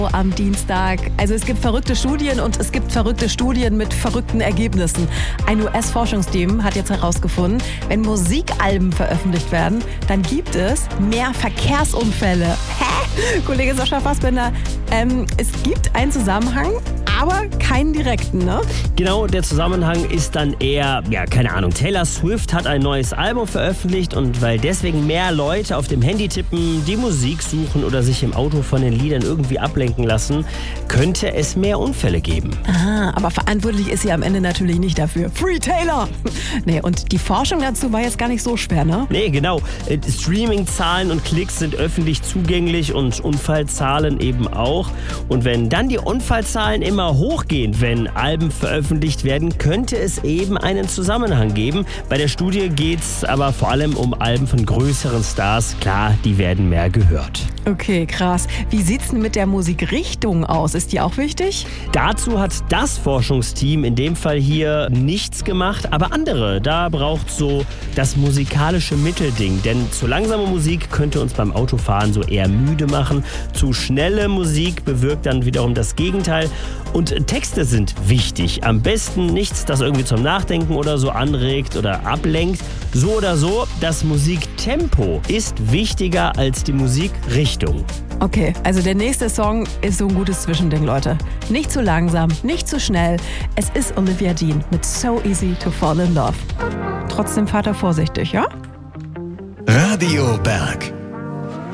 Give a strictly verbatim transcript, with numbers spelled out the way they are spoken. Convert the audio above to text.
am Dienstag. Also es gibt verrückte Studien und es gibt verrückte Studien mit verrückten Ergebnissen. Ein U S-Forschungsteam hat jetzt herausgefunden, wenn Musikalben veröffentlicht werden, dann gibt es mehr Verkehrsunfälle. Hä? Kollege Sascha Fassbender, ähm, es gibt einen Zusammenhang, aber keinen direkten, ne? Genau, der Zusammenhang ist dann eher, ja, keine Ahnung, Taylor Swift hat ein neues Album veröffentlicht und weil deswegen mehr Leute auf dem Handy tippen, die Musik suchen oder sich im Auto von den Liedern irgendwie ablenken lassen, könnte es mehr Unfälle geben. Ah, aber verantwortlich ist sie am Ende natürlich nicht dafür. Free Taylor! Nee, und die Forschung dazu war jetzt gar nicht so schwer, ne? Nee, genau. Streaming-Zahlen und Klicks sind öffentlich zugänglich und Unfallzahlen eben auch. Und wenn dann die Unfallzahlen immer hochgehen, wenn Alben veröffentlicht werden, könnte es eben einen Zusammenhang geben. Bei der Studie geht es aber vor allem um Alben von größeren Stars. Klar, die werden mehr gehört. Okay, krass. Wie sieht's denn mit der Musikrichtung aus? Ist die auch wichtig? Dazu hat das Forschungsteam in dem Fall hier nichts gemacht, aber andere. Da braucht so das musikalische Mittelding. Denn zu langsame Musik könnte uns beim Autofahren so eher müde machen. Zu schnelle Musik bewirkt dann wiederum das Gegenteil. Und Texte sind wichtig. Am besten nichts, das irgendwie zum Nachdenken oder so anregt oder ablenkt. So oder so, das Musiktempo ist wichtiger als die Musikrichtung. Okay, also der nächste Song ist so ein gutes Zwischending, Leute. Nicht zu langsam, nicht zu schnell. Es ist Olivia Dean mit So Easy to Fall in Love. Trotzdem fahrt er vorsichtig, ja? Radio Berg.